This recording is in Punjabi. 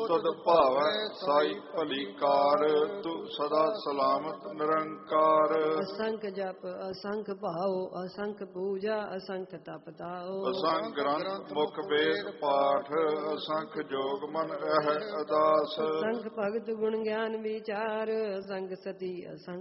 ਤੁਧ ਭਾਵੈ ਸਾਈ ਭਲੀ ਕਾਰ, ਤੂੰ ਸਦਾ ਸਲਾਮਤ ਨਿਰੰਕਾਰ। ਅਸੰਖ ਜਪ ਅਸੰਖ ਭਾਉ, ਅਸੰਖ ਪੂਜਾ ਅਸੰਖ ਤਪ ਤਾਉ। ਅਸੰਖ ਗ੍ਰੰਥ ਮੁਖ ਵੇਦ ਪਾਠ, ਅਸੰਖ ਜੋਗ ਮਨ ਰਹਿ ਅਦਾਸ। ਅਸੰਖ ਭਗਤ ਗੁਣ ਗਿਆਨ ਵਿਚਾਰ, ਅਸੰਖ ਸਤੀ ਅਸੰਖ